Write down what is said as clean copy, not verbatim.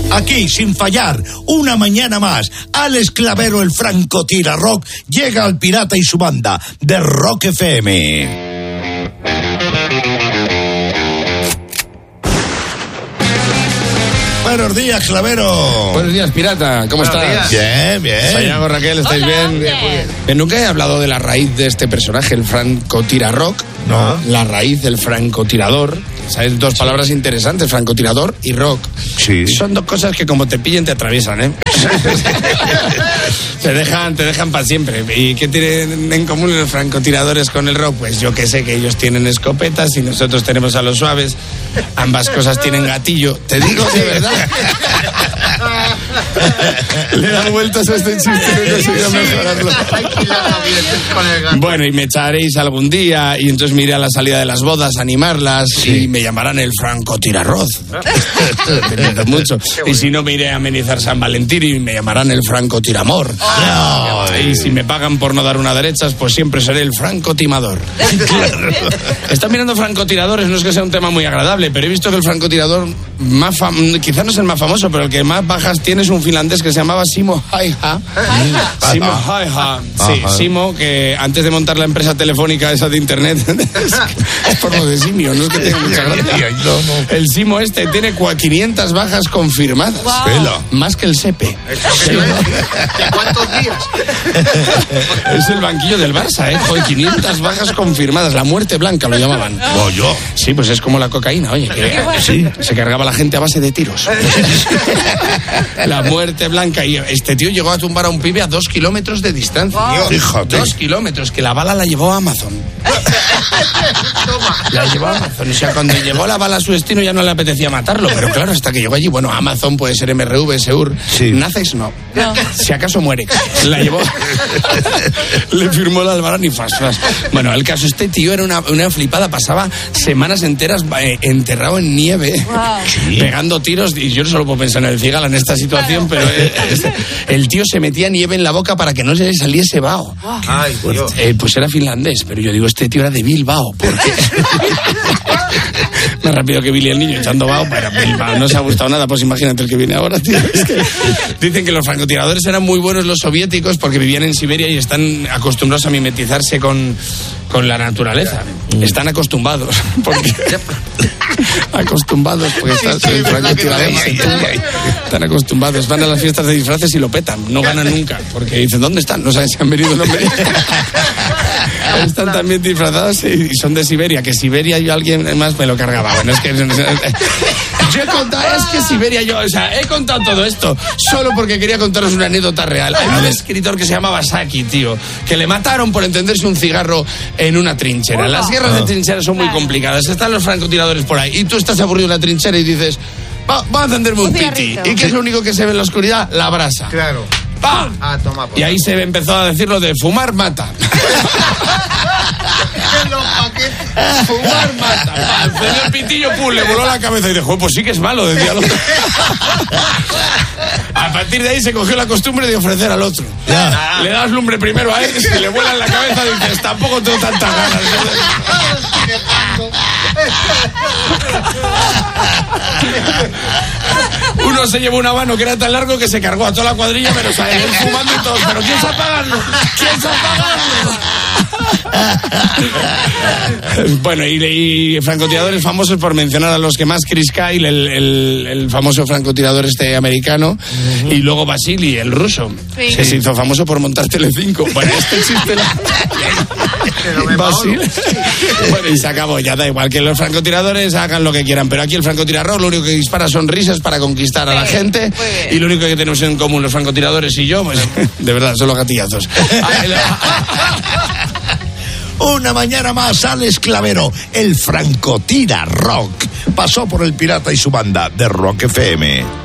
Aquí, sin fallar, una mañana más, Alex Clavero, el francotira rock, llega al Pirata y su banda de Rock FM. Buenos días, Clavero. Buenos días, Pirata. ¿Cómo estás? Bien, bien. Santiago, Raquel, ¿estáis bien? Bien. Nunca he hablado de la raíz de este personaje, el francotira rock. No. La raíz del francotirador. ¿Sabes? Dos palabras interesantes, francotirador y rock. Sí. Son dos cosas que como te pillen te atraviesan, ¿eh? te dejan para siempre. ¿Y qué tienen en común los francotiradores con el rock? Pues yo que sé, que ellos tienen escopetas y nosotros tenemos a los suaves. Ambas cosas tienen gatillo. Te digo de verdad. Le dan vueltas a este chiste, no conseguido mejorarlo. Bueno, y me echaréis algún día y entonces me iré a la salida de las bodas a animarlas y me llamarán el francotirarroz. Depende mucho. Y si no, me iré a amenizar San Valentín y me llamarán el francotiramor. Y si me pagan por no dar una derechas, pues siempre seré el francotimador. Están mirando francotiradores, no es que sea un tema muy agradable, pero he visto que el francotirador más quizás no es el más famoso, pero el que más bajas tiene es un finlandés que se llamaba Simo Häyhä. Simo Häyhä. Sí, Simo, que antes de montar la empresa telefónica esa de internet, es por lo de simio, no es que tenga mucha gracia. El Simo este tiene 500 bajas confirmadas. Wow. Más que el Sepe. ¿De cuántos días? Es el banquillo del Barça, ¿eh? Joder, 500 bajas confirmadas. La muerte blanca lo llamaban. Yo. Sí, pues es como la cocaína, oye. Que, sí, se cargaba la gente a base de tiros. La muerte blanca. Y este tío llegó a tumbar a un pibe a 2 kilómetros de distancia. Wow. Fíjate. 2 kilómetros, que la bala la llevó a Amazon. La llevó a Amazon. O sea, cuando llegó la bala a su destino ya no le apetecía matarlo. Pero claro, hasta que llegó allí, bueno, Amazon puede ser MRV, Seur. Sí. Nacex no. Si acaso muere. La llevó. Le firmó el albarán y fas. Bueno, el caso, este tío era una flipada. Pasaba semanas enteras enterrado en nieve, pegando tiros. Y yo no solo puedo pensar en el Cigala en esta situación, pero el tío se metía nieve en la boca para que no se le saliese vaho. Ay, Dios. Pues era finlandés, pero yo digo, este tío era de Bilbao, porque más rápido que Billy el niño echando vaho, pero Bilbao no se ha gustado nada, pues imagínate el que viene ahora, tío. Es que dicen que los francotiradores eran muy buenos los soviéticos porque vivían en Siberia y están acostumbrados a mimetizarse con la naturaleza. Están acostumbrados, porque están acostumbrados, van a las fiestas de disfraces y lo petan, no ganan nunca, porque dicen, ¿dónde están? No saben si han venido o no han venido. Están también disfrazados y son de Siberia, que Siberia yo alguien más me lo cargaba. Bueno, es que yo he contado, es que Siberia he contado todo esto solo porque quería contaros una anécdota real. Hay un escritor que se llamaba Saki, tío, que le mataron por encenderse un cigarro en una trinchera. Las guerras de trincheras son muy complicadas, están los francotiradores por ahí y tú estás aburrido en la trinchera y dices, va a encenderme un piti. ¿Y qué es lo único que se ve en la oscuridad? La brasa. Claro. ¡Pam! Toma, y ahí se empezó a decir lo de fumar mata. Fumar mata. Encendió el pitillo, pum, le voló la cabeza y dijo, pues sí que es malo, decía el otro. A partir de ahí se cogió la costumbre de ofrecer al otro. Le das lumbre primero a él, si le vuela en la cabeza dices, tampoco tengo tantas ganas. Uno se llevó un habano que era tan largo que se cargó a toda la cuadrilla, pero él fumando y todo. ¿Pero quién sabe pagarlo? ¿Quién sabe pagarlo? Bueno, y francotiradores famosos, por mencionar a los que más, Chris Kyle, el famoso francotirador americano, y luego Vasily, el ruso, que se hizo famoso por montar Telecinco. Bueno, este chiste Vasily. Bueno, y se acabó, ya da igual, que los francotiradores hagan lo que quieran, pero aquí el francotirador lo único que dispara son risas para conquistar a la gente, y lo único que tenemos en común los francotiradores y yo, pues, de verdad, son los gatillazos. Una mañana más, Alex Clavero, el francotira rock, pasó por el Pirata y su banda de Rock FM.